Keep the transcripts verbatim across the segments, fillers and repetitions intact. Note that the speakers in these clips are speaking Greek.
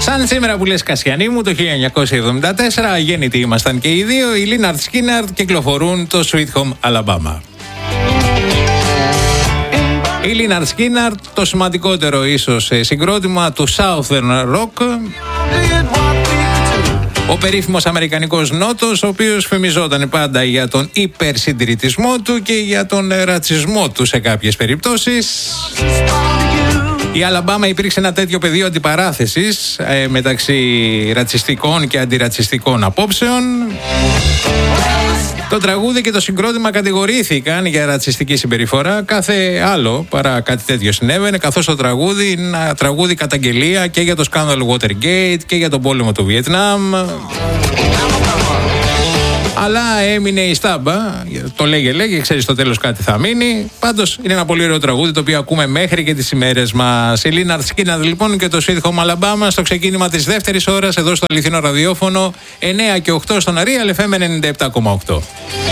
Σαν σήμερα που λες Κασιανή μου, το χίλια εννιακόσια εβδομήντα τέσσερα, αγέννητοι ήμασταν και οι δύο, οι Lynyrd Skynyrd κυκλοφορούν το Sweet Home Alabama. Η Lynyrd Skynyrd, το σημαντικότερο ίσως συγκρότημα του Southern Rock, ο περίφημος αμερικανικός νότος, ο οποίος φημιζόταν πάντα για τον υπερσυντηρητισμό του και για τον ρατσισμό του σε κάποιες περιπτώσεις. Η Αλαμπάμα υπήρξε ένα τέτοιο πεδίο αντιπαράθεσης ε, μεταξύ ρατσιστικών και αντιρατσιστικών απόψεων. Το τραγούδι και το συγκρότημα κατηγορήθηκαν για ρατσιστική συμπεριφορά. Κάθε άλλο παρά κάτι τέτοιο συνέβαινε, καθώς το τραγούδι είναι ένα τραγούδι καταγγελία και για το σκάνδαλο Watergate και για τον πόλεμο του Βιετνάμ. Αλλά έμεινε η στάμπα. Το λέγε, λέγε, ξέρεις στο τέλος κάτι θα μείνει. Πάντως είναι ένα πολύ ωραίο τραγούδι το οποίο ακούμε μέχρι και τις ημέρες μας. Η Lynyrd Skynyrd λοιπόν και το Sweet Home Alabama στο ξεκίνημα της δεύτερης ώρας εδώ στο αληθινό ραδιόφωνο εννιά και οκτώ στον Αρία, Real εφ εμ ενενήντα επτά κόμμα οκτώ.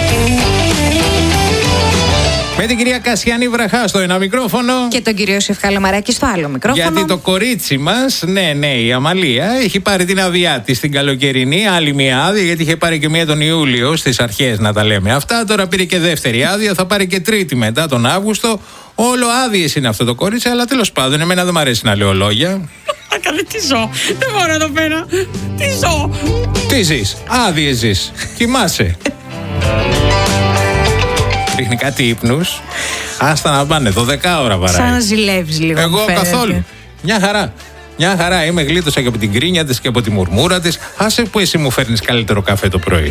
Με την κυρία Κασιανή Βραχά στο ένα μικρόφωνο. Και τον κύριο Σεφχαλαμαράκη στο άλλο μικρόφωνο. Γιατί το κορίτσι μας, ναι, ναι, η Αμαλία, έχει πάρει την άδειά της την καλοκαιρινή. Άλλη μία άδεια, γιατί είχε πάρει και μία τον Ιούλιο, στις αρχές να τα λέμε αυτά. Τώρα πήρε και δεύτερη άδεια, θα πάρει και τρίτη μετά τον Αύγουστο. Όλο άδειες είναι αυτό το κορίτσι, αλλά τέλος πάντων, εμένα δεν μου αρέσει να λέω λόγια. Καλέ, τι ζω. Δεν μπορώ εδώ πέρα. Τι ζω. Τι ζεις, άδειες ζεις. Κοιμάσαι. Ρίχνει κάτι ύπνους. Άστα να πάνε, δώδεκα ώρα βαράει. Σαν να ζηλεύεις λίγο. Εγώ καθόλου. Μια χαρά. Μια χαρά. Είμαι γλίτωσα και από την κρίνια της και από τη μουρμούρα της. Άσε που εσύ μου φέρνεις καλύτερο καφέ το πρωί.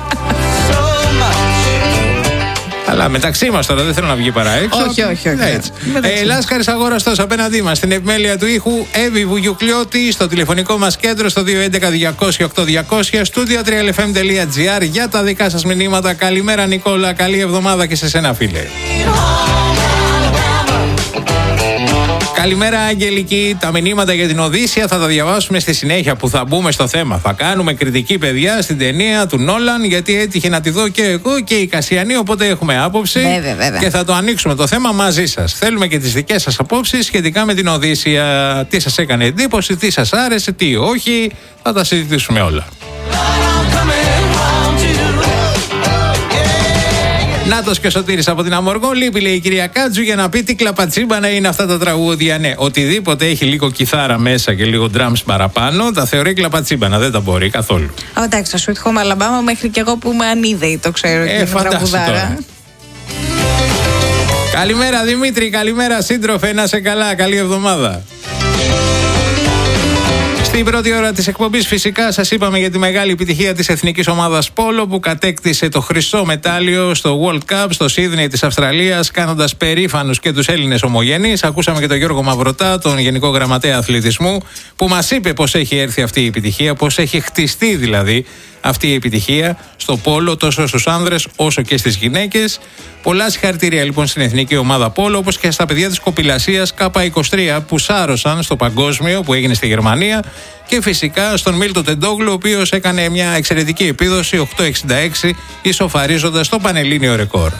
Αλλά μεταξύ μας τώρα δεν θέλω να βγει παρά έξω. Όχι, όχι, όχι. Έτσι. Ε, Λάσκαρης Αγόραστος απέναντί μας στην επιμέλεια του ήχου, Εύη Βουγιουκλιώτη, στο τηλεφωνικό μας κέντρο στο δύο έντεκα διακόσια οκτώ διακόσια, στούντιο τρία ελ εφ εμ τελεία τζι άρ για τα δικά σας μηνύματα. Καλημέρα Νικόλα, καλή εβδομάδα και σε σένα φίλε. Καλημέρα Αγγελική, τα μηνύματα για την Οδύσσια θα τα διαβάσουμε στη συνέχεια που θα μπούμε στο θέμα. Θα κάνουμε κριτική παιδιά στην ταινία του Νόλαν, γιατί έτυχε να τη δω και εγώ και η Κασιανή, οπότε έχουμε άποψη. Βέβαια, βέβαια. Και θα το ανοίξουμε το θέμα μαζί σας. Θέλουμε και τις δικές σας απόψεις σχετικά με την Οδύσσια. Τι σας έκανε εντύπωση, τι σας άρεσε, τι όχι. Θα τα συζητήσουμε όλα. Νάτος και ο Σωτήρης από την Αμοργό. Λείπει, λέει η κυρία Κάτζου, για να πει τι κλαπατσίμπανα είναι αυτά τα τραγούδια. Ναι, οτιδήποτε έχει λίγο κιθάρα μέσα και λίγο drums παραπάνω, τα θεωρεί κλαπατσίμπανα. Δεν τα μπορεί καθόλου. Oh, εντάξει, το Sweet Home Alabama μέχρι και εγώ που είμαι ανίδεη το ξέρω. Ε, φαντάσου τώρα. Καλημέρα Δημήτρη, καλημέρα σύντροφε, να σε καλά, καλή εβδομάδα. Στην πρώτη ώρα της εκπομπής φυσικά σας είπαμε για τη μεγάλη επιτυχία της εθνικής ομάδας Πόλο που κατέκτησε το χρυσό μετάλλιο στο World Cup στο Σίδνεϊ της Αυστραλίας, κάνοντας περήφανους και τους Έλληνες ομογενείς. Ακούσαμε και τον Γιώργο Μαυρωτά, τον Γενικό Γραμματέα Αθλητισμού, που μας είπε πώς έχει έρθει αυτή η επιτυχία, πώς έχει χτιστεί δηλαδή αυτή η επιτυχία στο πόλο τόσο στους άνδρες όσο και στις γυναίκες. Πολλά συγχαρητήρια λοιπόν στην εθνική ομάδα Πόλο, όπως και στα παιδιά της κοπηλασίας Κάπα είκοσι τρία που σάρωσαν στο παγκόσμιο που έγινε στη Γερμανία, και φυσικά στον Μίλτο Τεντόγλου, ο οποίος έκανε μια εξαιρετική επίδοση οκτώ εξήντα έξι, ισοφαρίζοντας το πανελλήνιο ρεκόρ.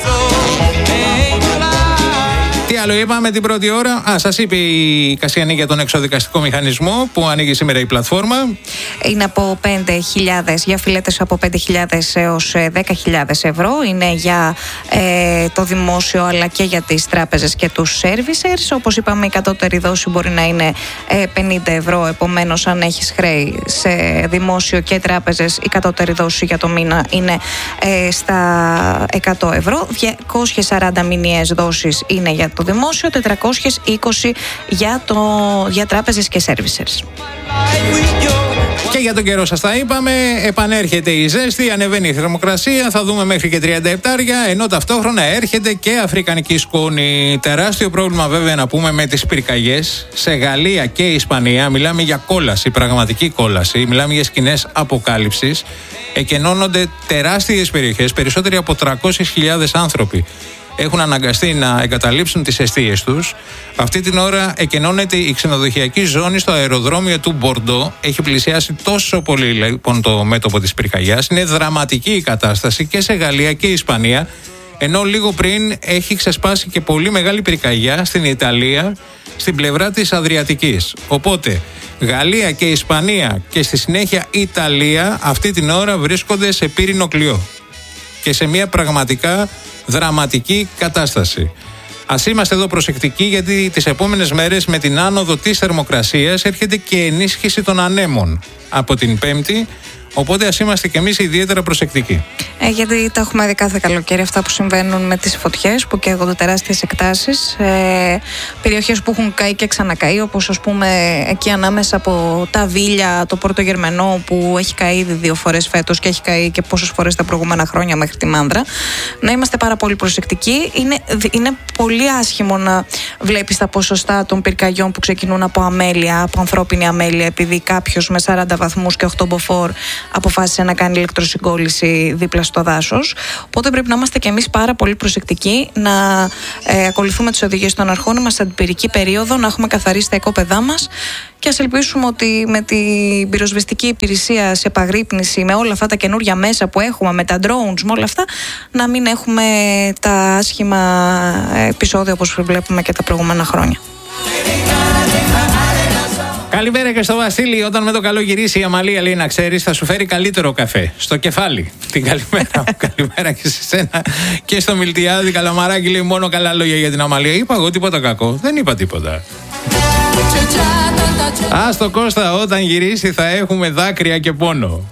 Τι άλλο είπαμε την πρώτη ώρα? Α, σας είπε η Κασιανή για τον εξοδικαστικό μηχανισμό που ανοίγει σήμερα η πλατφόρμα. Είναι από πέντε χιλιάδες, για φιλέτες από πέντε χιλιάδες έως δέκα χιλιάδες ευρώ. Είναι για ε, το δημόσιο αλλά και για τις τράπεζες και τους servicers. Όπως είπαμε, η κατώτερη δόση μπορεί να είναι ε, πενήντα ευρώ. Επομένως, αν έχεις χρέη σε δημόσιο και τράπεζες, η κατώτερη δόση για το μήνα είναι ε, στα εκατό ευρώ. διακόσιες σαράντα μηνιαίες δόσεις είναι για το δημόσιο, τετρακόσιες είκοσι για, το, για τράπεζες και servicers. Και για τον καιρό σας τα είπαμε, επανέρχεται η ζέστη, ανεβαίνει η θερμοκρασία, θα δούμε μέχρι και τριάντα επτά, ενώ ταυτόχρονα έρχεται και αφρικανική σκόνη. Τεράστιο πρόβλημα βέβαια να πούμε με τις πυρκαγιές σε Γαλλία και Ισπανία. Μιλάμε για κόλαση, πραγματική κόλαση, μιλάμε για σκηνές αποκάλυψης. Εκενώνονται τεράστιες περιοχές, περισσότεροι από τριακόσιες χιλιάδες άνθρωποι έχουν αναγκαστεί να εγκαταλείψουν τις εστίες τους. Αυτή την ώρα εκενώνεται η ξενοδοχειακή ζώνη στο αεροδρόμιο του Μπορντό. Έχει πλησιάσει τόσο πολύ λοιπόν το μέτωπο της πυρκαγιάς. Είναι δραματική η κατάσταση και σε Γαλλία και Ισπανία. Ενώ λίγο πριν έχει ξεσπάσει και πολύ μεγάλη πυρκαγιά στην Ιταλία, στην πλευρά της Αδριατικής. Οπότε Γαλλία και Ισπανία και στη συνέχεια Ιταλία αυτή την ώρα βρίσκονται σε πύρινο κλειό και σε μια πραγματικά δραματική κατάσταση. Ας είμαστε εδώ προσεκτικοί, γιατί τις επόμενες μέρες με την άνοδο της θερμοκρασίας έρχεται και ενίσχυση των ανέμων από την Πέμπτη. Οπότε ας είμαστε κι εμείς ιδιαίτερα προσεκτικοί. Ε, γιατί τα έχουμε δει κάθε καλοκαίρι αυτά που συμβαίνουν με τις φωτιές που καίγονται τεράστιες εκτάσεις. Ε, περιοχές που έχουν καεί και ξανακαεί, όπως ας πούμε εκεί ανάμεσα από τα Βίλια, το Πόρτο Γερμενό που έχει καεί ήδη δύο φορές φέτος και έχει καεί και πόσες φορές τα προηγούμενα χρόνια μέχρι τη Μάνδρα. Να είμαστε πάρα πολύ προσεκτικοί. Είναι, είναι πολύ άσχημο να βλέπεις τα ποσοστά των πυρκαγιών που ξεκινούν από αμέλεια, από ανθρώπινη αμέλεια, επειδή κάποιος με σαράντα βαθμούς και οκτώ μποφόρ αποφάσισε να κάνει ηλεκτροσυγκόλληση δίπλα στο δάσος. Οπότε πρέπει να είμαστε κι εμείς πάρα πολύ προσεκτικοί, να ε, ακολουθούμε τις οδηγίες των αρχών μας στην πυρική περίοδο, να έχουμε καθαρίσει τα οικόπεδά μας και ας ελπίσουμε ότι με την πυροσβεστική υπηρεσία σε επαγρύπνηση, με όλα αυτά τα καινούργια μέσα που έχουμε, με τα drones, με όλα αυτά, να μην έχουμε τα άσχημα επεισόδια όπως βλέπουμε και τα προηγούμενα χρόνια. Καλημέρα και στο Βασίλη. Όταν με το καλό γυρίσει η Αμαλία, λέει, να ξέρεις, θα σου φέρει καλύτερο καφέ. Στο κεφάλι. Την καλημέρα μου. Καλημέρα και σε σένα. Και στο Μιλτιάδη Καλαμαράκι, λέει, μόνο καλά λόγια για την Αμαλία. Είπα εγώ τίποτα κακό? Δεν είπα τίποτα. Ας το Κώστα, όταν γυρίσει θα έχουμε δάκρυα και πόνο.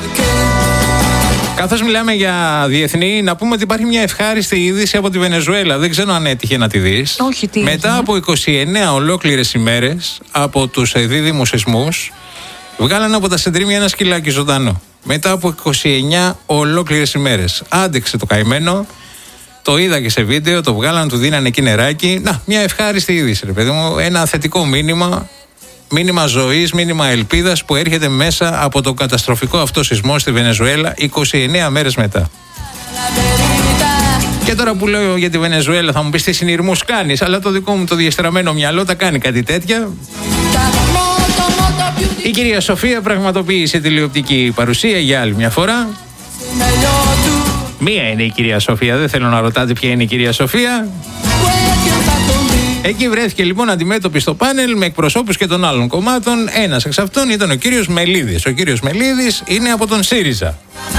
Καθώς μιλάμε για διεθνή, να πούμε ότι υπάρχει μια ευχάριστη είδηση από τη Βενεζουέλα. Δεν ξέρω αν έτυχε να τη δεις. Όχι, τι Μετά είναι. από είκοσι εννέα ολόκληρες ημέρες από τους δίδυμους σεισμούς, βγάλανε από τα συντρίμμια ένα σκυλάκι ζωντανό. Μετά από είκοσι εννέα ολόκληρες ημέρες. Άντεξε το καημένο. Το είδα και σε βίντεο, το βγάλανε, του δίνανε εκεί νεράκι. Να, μια ευχάριστη είδηση, ρε παιδί μου. Ένα θετικό μήνυμα. Μήνυμα ζωής, μήνυμα ελπίδας που έρχεται μέσα από τον καταστροφικό αυτό σεισμό στη Βενεζουέλα είκοσι εννέα μέρες μετά. Και τώρα που λέω για τη Βενεζουέλα θα μου πεις τι συνειρμούς κάνεις, αλλά το δικό μου το διεστραμμένο μυαλό τα κάνει κάτι τέτοια. Η κυρία Σοφία πραγματοποίησε τηλεοπτική παρουσία για άλλη μια φορά. Μία είναι η κυρία Σοφία, δεν θέλω να ρωτάτε ποια είναι η κυρία Σοφία. Εκεί βρέθηκε λοιπόν αντιμέτωπη στο πάνελ με εκπροσώπους και των άλλων κομμάτων. Ένας εξ αυτών ήταν ο κύριος Μελίδης. Ο κύριος Μελίδης είναι από τον ΣΥΡΙΖΑ.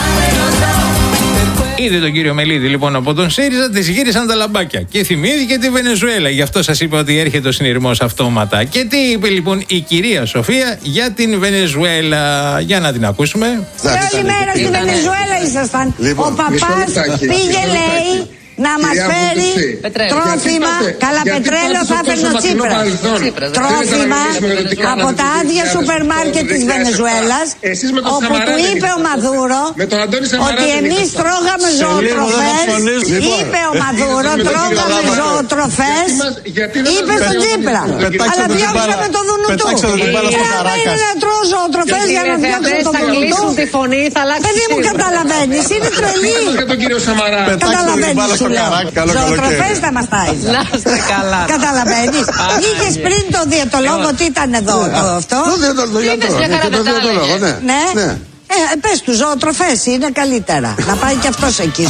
Είδε τον κύριο Μελίδη λοιπόν από τον ΣΥΡΙΖΑ, της γύρισαν τα λαμπάκια και θυμήθηκε τη Βενεζουέλα. Γι' αυτό σας είπα ότι έρχεται ο συνειρμός αυτόματα. Και τι είπε λοιπόν η κυρία Σοφία για την Βενεζουέλα? Για να την ακούσουμε. Όλη μέρα στη Βενεζουέλα ήσασταν. Λοιπόν, ο παπάς πήγε, λέει, να μας φέρει τρόφιμα. Καλά, πετρέλαιο θα έφερνε ο Τσίπρας. Τρόφιμα από τα άδεια σούπερ μάρκετ της Βενεζουέλας, όπου του είπε ο Μαδούρο ότι εμείς τρώγαμε ζωοτροφές. Είπε ο Μαδούρο, τρώγαμε ζωοτροφές. Είπε στον Τσίπρα. Αλλά διώξαμε το δούνου του. Εάν είναι να τρώω ζωοτροφές για να διώξω το δούνου του, παιδί μου, καταλαβαίνεις, είναι τρελή. Καταλαβαίνεις. Ζωοτροφές θα μας τάιζε. Να είστε καλά. Καταλαβαίνεις. Είχες πριν το διαιτολόγο, τι ήταν εδώ το αυτό? Το διαιτολόγο, ναι. Ναι. Ε, πες του, ζωοτροφές είναι καλύτερα. Να πάει και αυτός εκεί.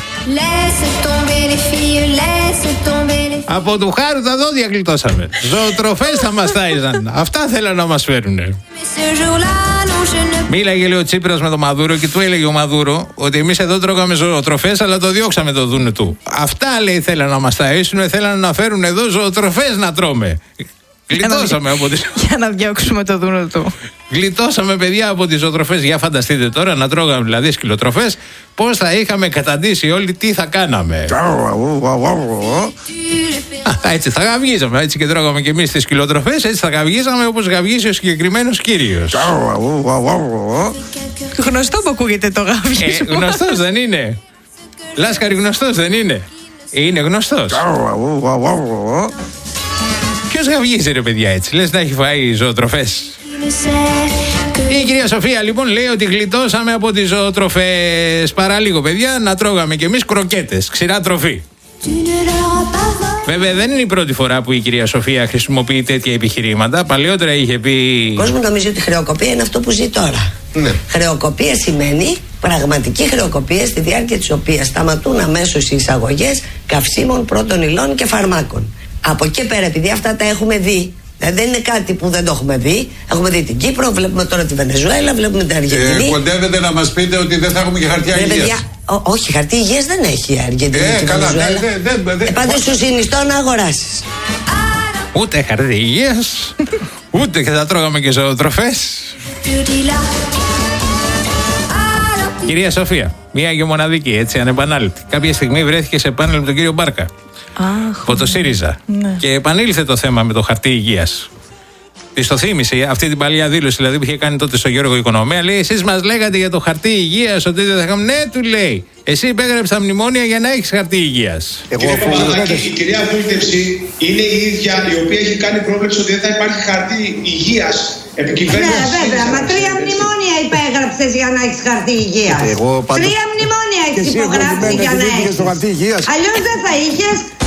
Από του χάρου τα δόντια γλιτώσαμε. Ζωοτροφές θα μας τάιζαν. Αυτά θέλαν να μας φέρουνε. Μίλαγε, λέει, ο Τσίπρας με τον Μαδούρο και του έλεγε ο Μαδούρο ότι εμείς εδώ τρώγαμε ζωοτροφές, αλλά το διώξαμε το δούνε του. Αυτά, λέει, θέλαν να μας ταΐσουν, θέλαν να φέρουν εδώ ζωοτροφές να τρώμε. Γλιτώσαμε από τις... Για να διώξουμε το δούνο του. Γλιτώσαμε, παιδιά, από τις ζωοτροφές. Για φανταστείτε τώρα να τρώγαμε δηλαδή σκυλοτροφές, πώς θα είχαμε καταντήσει όλοι, τι θα κάναμε. Α, έτσι θα γαυγίζαμε, έτσι και τρώγαμε και εμείς τις σκυλοτροφές, έτσι θα γαυγίζαμε όπως γαυγίζει ο συγκεκριμένος κύριος. Γνωστό που ακούγεται το γαυγίσμα. Ε, γνωστός δεν είναι? Λάσκαρη, γνωστός δεν είναι? Είναι γνωστός. Ποιος γαυγίζει, ρε παιδιά, έτσι? Λες να έχει φάει ζωοτροφές? Η κυρία Σοφία λοιπόν λέει ότι γλιτώσαμε από τις ζωοτροφές. Παραλίγο, παιδιά, να τρώγαμε κι εμείς κροκέτες, ξηρά τροφή. Βέβαια δεν είναι η πρώτη φορά που η κυρία Σοφία χρησιμοποιεί τέτοια επιχειρήματα. Παλαιότερα είχε πει... Ο κόσμος νομίζει ότι χρεοκοπία είναι αυτό που ζει τώρα. Ναι. Χρεοκοπία σημαίνει πραγματική χρεοκοπία, στη διάρκεια της οποίας σταματούν αμέσως οι εισαγωγές καυσίμων, πρώτων υλών και φαρμάκων. Από εκεί πέρα, επειδή αυτά τα έχουμε δει Δεν είναι κάτι που δεν το έχουμε δει. Έχουμε δει την Κύπρο, βλέπουμε τώρα τη Βενεζουέλα, βλέπουμε την Αργεντινή. Ε, κοντεύετε να μας πείτε ότι δεν θα έχουμε και χαρτιά υγείας. Όχι, χαρτί υγείας δεν έχει η Αργεντινή. Ε, και καλά, Βενεζουέλα. δε, δε, δε, δε. Ε, πάντως σου συνιστώ να αγοράσεις. Ούτε χαρτί υγείας, ούτε και θα τρώγαμε και ζωοτροφές. Κυρία Σοφία, μία και μοναδική, έτσι, ανεπανάληπτη. Κάποια στιγμή βρέθηκε σε πάνελ με τον κύριο Μπάρκα. Αχ, από το ΣΥΡΙΖΑ. Ναι. Και επανήλθε το θέμα με το χαρτί υγείας. Της το θύμισε αυτή την παλιά δήλωση, δηλαδή που είχε κάνει τότε στο Γιώργο Οικονομία. Λέει: εσείς μας λέγατε για το χαρτί υγείας ότι δεν θα είχαμε. Ναι, του λέει. Εσύ υπέγραψες τα μνημόνια για να έχεις χαρτί υγείας. Κύριε Παπαδάκη, η κυρία Βούλτευση είναι η ίδια η οποία έχει κάνει πρόβλεψη ότι δεν θα υπάρχει χαρτί υγείας επικυβέρνησης. Ναι, βέβαια, μα τρία μνημόνια υπέγραψες για να έχεις χαρτί υγείας. Τρία μνημόνια έχεις υπογράψει για να έχεις. Αλλιώς δεν θα είχες.